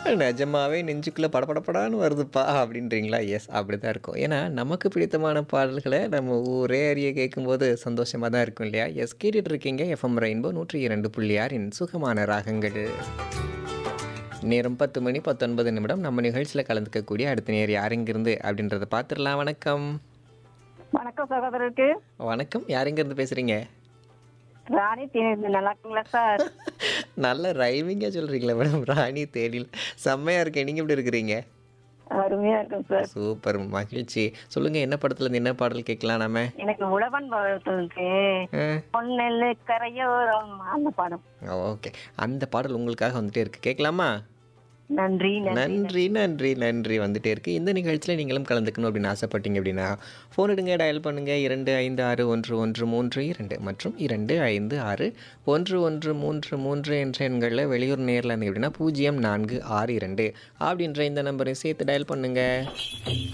நிஜமாவே நெஞ்சுக்குள்ள படபடபடான்னு வருதுப்பா அப்படின்றீங்களா? எஸ் அப்படிதான் இருக்கும். ஏன்னா, நமக்கு பிடித்தமான பாடல்கள நம்ம ஒரே அடியா கேட்கும்போது சந்தோஷமா தான் இருக்கும் இல்லையா? எஸ் கேட்டுட்டு இருக்கீங்க எஃப்எம் ரெயின்போ 102.6 இன் சுகமான ராகங்கள். நேரம் 10 மணி 19 நிமிடம். நம்ம நிகழ்ச்சியில கலந்துக்கக்கூடிய அடுத்த நேயர் யார் எங்கிருந்து அப்படின்றத பார்த்துடலாம். வணக்கம். வணக்கம் சகோதரருக்கு. வணக்கம். யார் எங்கிருந்து பேசுறீங்க? ராணி தேனி நல்லா இருக்கீங்களா சார்? நல்ல ரைமிங்கா சொல்றீங்களே மேடம். ராணி தேனில். செம்மையா இருக்கேன். நீங்க எப்படி இருக்கிறீங்க? அருமையா இருக்கும் சார். சூப்பர் மகிழ்ச்சி. சொல்லுங்க என்ன படத்துல இருந்து என்ன பாடல் கேட்கலாம் நாம? எனக்கு உழவன் படத்துக்கு ஆ, பொன்னெல்லு கரையோரம் அந்த படம். ஓகே. அந்த பாடல் உங்களுக்காக வந்துட்டே இருக்கு. கேட்கலாமா? நன்றி நன்றி நன்றி நன்றி நன்றி வந்துட்டே இருக்கு. இந்த நிகழ்ச்சியில் நீங்களும் கலந்துக்கணும் அப்படின்னு ஆசைப்பட்டீங்க அப்படின்னா ஃபோன் எடுங்க, டயல் பண்ணுங்க 25611332 மற்றும் 25611333 என்ற எண்களில் வெளியூர் நேரில் இருந்து அப்படின்னா 0462 அப்படின்ற இந்த நம்பரை சேர்த்து டயல் பண்ணுங்க.